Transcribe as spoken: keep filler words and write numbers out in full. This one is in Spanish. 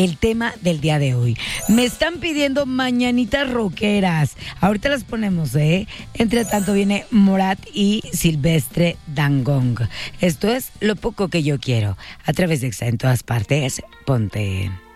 el tema del día de hoy. Me están pidiendo mañanitas rockeras. Ahorita las ponemos, ¿eh? Entre tanto viene Morat y Silvestre Dangond. Esto es Lo Poco Que Yo Quiero. A través de Exa en todas partes, ponte.